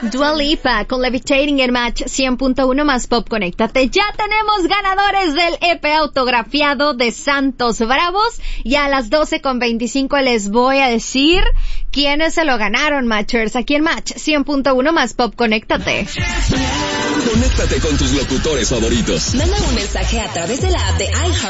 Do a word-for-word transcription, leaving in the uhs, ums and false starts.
Dua Lipa con Levitating en Match cien punto uno más Pop. Conéctate. Ya tenemos ganadores del E P autografiado de Santos Bravos y a las doce con veinticinco les voy a decir quiénes se lo ganaron, Matchers. Aquí en Match cien punto uno más Pop. Conéctate. Conéctate con tus locutores favoritos. Manda un mensaje a través de la app de iHeart